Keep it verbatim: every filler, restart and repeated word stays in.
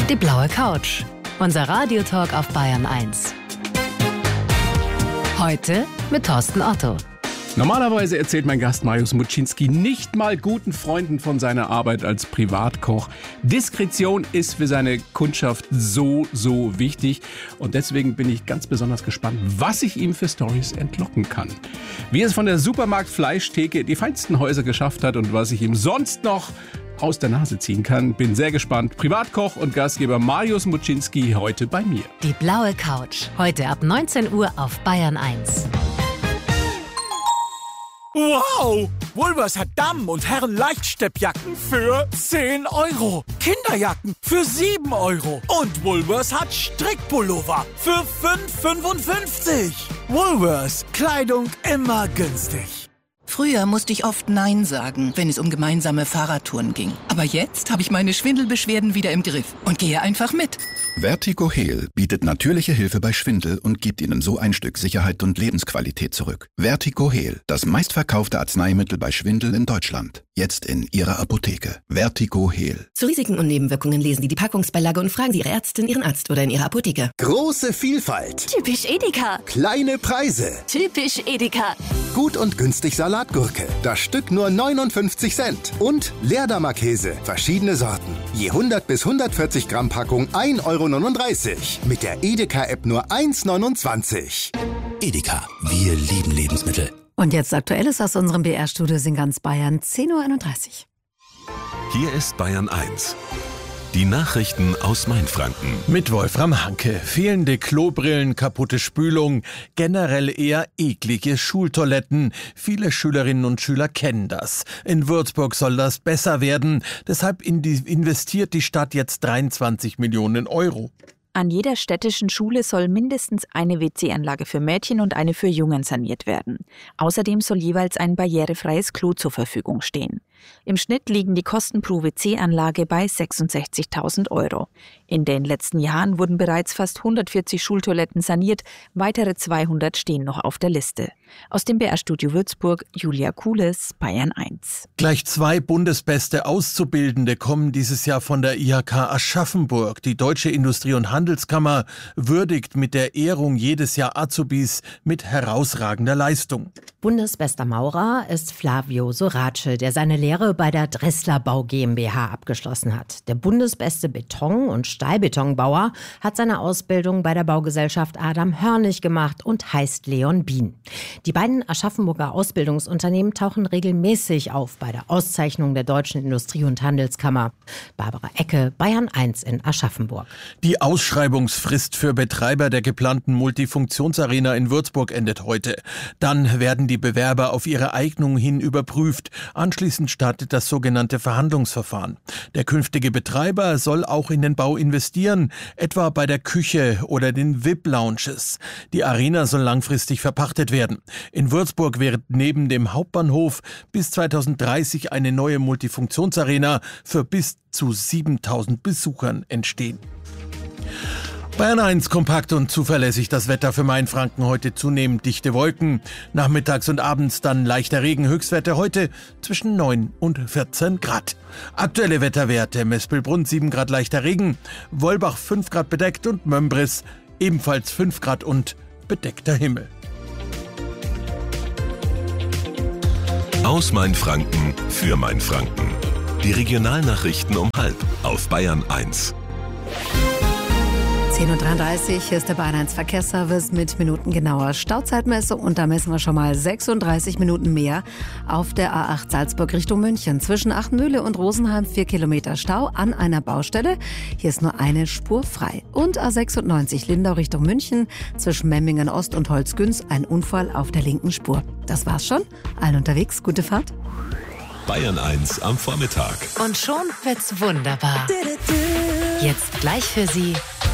Die blaue Couch. Unser Radiotalk auf Bayern eins. Heute mit Thorsten Otto. Normalerweise erzählt mein Gast Mariusz Muczynski nicht mal guten Freunden von seiner Arbeit als Privatkoch. Diskretion ist für seine Kundschaft so, so wichtig. Und deswegen bin ich ganz besonders gespannt, was ich ihm für Storys entlocken kann. Wie es von der Supermarkt-Fleischtheke die feinsten Häuser geschafft hat und was ich ihm sonst noch aus der Nase ziehen kann. Bin sehr gespannt. Privatkoch und Gastgeber Mariusz Muczynski heute bei mir. Die blaue Couch. Heute ab neunzehn Uhr auf Bayern eins. Wow! Woolworths hat Damen- und Herren-Leichtsteppjacken für zehn Euro. Kinderjacken für sieben Euro. Und Woolworths hat Strickpullover für fünf Euro fünfundfünfzig. Woolworths. Kleidung immer günstig. Früher musste ich oft Nein sagen, wenn es um gemeinsame Fahrradtouren ging. Aber jetzt habe ich meine Schwindelbeschwerden wieder im Griff und gehe einfach mit. Vertigo Heal bietet natürliche Hilfe bei Schwindel und gibt Ihnen so ein Stück Sicherheit und Lebensqualität zurück. Vertigo Heal, das meistverkaufte Arzneimittel bei Schwindel in Deutschland. Jetzt in Ihrer Apotheke. Vertigo Heal. Zu Risiken und Nebenwirkungen lesen Sie die Packungsbeilage und fragen Sie Ihre Ärztin, Ihren Arzt oder in Ihrer Apotheke. Große Vielfalt. Typisch Edeka. Kleine Preise. Typisch Edeka. Gut und günstig Salatgurke. Das Stück nur neunundfünfzig Cent. Und Leerdammer Käse. Verschiedene Sorten. Je hundert bis hundertvierzig Gramm Packung ein Euro neununddreißig. Mit der Edeka-App nur eins neunundzwanzig. Edeka. Wir lieben Lebensmittel. Und jetzt Aktuelles aus unserem B R-Studio in ganz Bayern, zehn Uhr einunddreißig. Hier ist Bayern eins. Die Nachrichten aus Mainfranken. Mit Wolfram Hanke. Fehlende Klobrillen, kaputte Spülung, generell eher eklige Schultoiletten. Viele Schülerinnen und Schüler kennen das. In Würzburg soll das besser werden. Deshalb investiert die Stadt jetzt dreiundzwanzig Millionen Euro. An jeder städtischen Schule soll mindestens eine W C-Anlage für Mädchen und eine für Jungen saniert werden. Außerdem soll jeweils ein barrierefreies Klo zur Verfügung stehen. Im Schnitt liegen die Kosten pro W C-Anlage bei sechsundsechzigtausend Euro. In den letzten Jahren wurden bereits fast hundertvierzig Schultoiletten saniert, weitere zweihundert stehen noch auf der Liste. Aus dem B R-Studio Würzburg, Julia Kules, Bayern eins. Gleich zwei bundesbeste Auszubildende kommen dieses Jahr von der I H K Aschaffenburg. Die Deutsche Industrie- und Handelskammer würdigt mit der Ehrung jedes Jahr Azubis mit herausragender Leistung. Bundesbester Maurer ist Flavio Sorace, der seine Lehre bei der Dressler Bau GmbH abgeschlossen hat. Der bundesbeste Beton- und Stahlbetonbauer hat seine Ausbildung bei der Baugesellschaft Adam Hörnig gemacht und heißt Leon Bien. Die beiden Aschaffenburger Ausbildungsunternehmen tauchen regelmäßig auf bei der Auszeichnung der Deutschen Industrie- und Handelskammer. Barbara Ecke, Bayern eins in Aschaffenburg. Die Ausschreibungsfrist für Betreiber der geplanten Multifunktionsarena in Würzburg endet heute. Dann werden die Bewerber auf ihre Eignung hin überprüft. Anschließend startet das sogenannte Verhandlungsverfahren. Der künftige Betreiber soll auch in den Bau investieren, etwa bei der Küche oder den V I P-Lounges. Die Arena soll langfristig verpachtet werden. In Würzburg wird neben dem Hauptbahnhof bis zweitausenddreißig eine neue Multifunktionsarena für bis zu siebentausend Besuchern entstehen. Bayern eins, kompakt und zuverlässig das Wetter für Mainfranken. Heute zunehmend dichte Wolken. Nachmittags und abends dann leichter Regen. Höchstwerte heute zwischen neun und vierzehn Grad. Aktuelle Wetterwerte: Mespelbrunn sieben Grad leichter Regen, Wolbach fünf Grad bedeckt und Mömbris ebenfalls fünf Grad und bedeckter Himmel. Aus Mainfranken für Mainfranken. Die Regionalnachrichten um halb auf Bayern eins. zehn Uhr dreiunddreißig, hier ist der Bayern eins Verkehrsservice mit minutengenauer Stauzeitmessung und da messen wir schon mal sechsunddreißig Minuten mehr auf der A acht Salzburg Richtung München. Zwischen Achtenmühle und Rosenheim vier Kilometer Stau an einer Baustelle. Hier ist nur eine Spur frei. Und A sechsundneunzig Lindau Richtung München zwischen Memmingen Ost und Holzgünz ein Unfall auf der linken Spur. Das war's schon. Allen unterwegs, gute Fahrt. Bayern eins am Vormittag. Und schon wird's wunderbar. Jetzt gleich für Sie